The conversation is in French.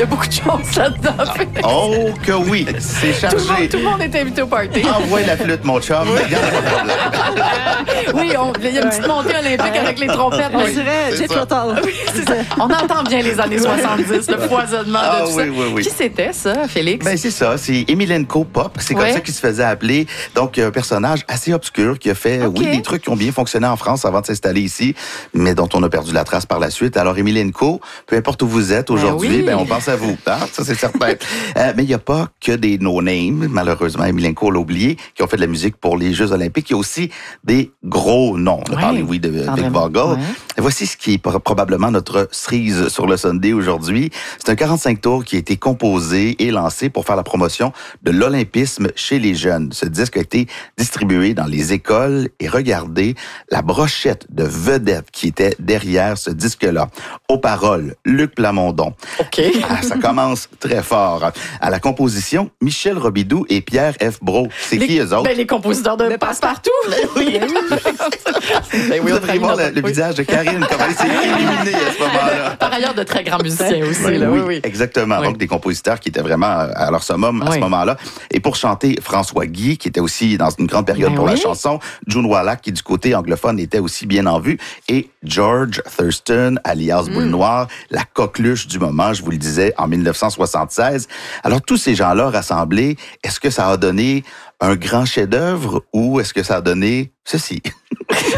a beaucoup de choses là-dedans. Oh que oui, c'est chargé. Tout le monde est invité au party. Envoie la flûte, mon chum. Regarde pas de problème. Oui, il y a une petite montée olympique avec les trompettes. On Oui. dirait c'est Jet ça. Rotal. Oui, c'est ça. On entend bien les années 70, le foisonnement de tout ça. Oui. Qui c'était, ça, Félix? Ben c'est ça, c'est Emelianenko Pop, c'est comme Ouais. ça qu'il se faisait appeler. Donc un personnage assez obscur qui a fait Ok. des trucs qui ont bien fonctionné en France avant de s'installer ici, mais dont on a perdu la trace par la suite. Alors Emelianenko, peu importe où vous êtes aujourd'hui, oui. on pense à vous, hein? Ça c'est certain. Mais il n'y a pas que des no-names, malheureusement Emelianenko l'a oublié, qui ont fait de la musique pour les Jeux Olympiques. Il y a aussi des gros noms. On a Ouais, parlé, oui, de Vic carrément. Vogel. Ouais. Et voici ce qui est probablement notre cerise sur le Sunday aujourd'hui. C'est un 45 tours qui a été composé et lancé pour faire la promotion de l'olympisme chez les jeunes. Ce disque a été distribué dans les écoles et regardez la brochette de vedettes qui était derrière ce disque-là. Aux paroles, Luc Plamondon. OK. Ça commence très fort. À la composition, Michel Robidoux et Pierre F. Brault. C'est qui eux autres? Ben, les compositeurs de Passe-Partout. Oui. Ben Vous on devriez voir le oui. visage de Karine, comment il s'est illuminé à ce moment-là. Par ailleurs, de très grands musiciens aussi. Là. Oui. Exactement. Oui. Donc, des compositeurs qui étaient vraiment à leur summum à ce Oui. moment-là. Et pour chanter, François Guy, qui était aussi dans une grande période Ben pour la oui. chanson. June Wallach, qui du côté anglophone était aussi bien en vue. Et George Thurston, alias Boule Noire, la coqueluche du moment, je vous le disais, en 1976. Alors, tous ces gens-là rassemblés, est-ce que ça a donné un grand chef-d'œuvre ou est-ce que ça a donné ceci?